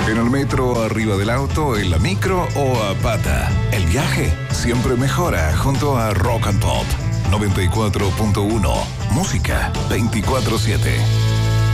En el metro, arriba del auto, en la micro o a pata. El viaje siempre mejora junto a Rock and Pop 94.1. Música 24/7.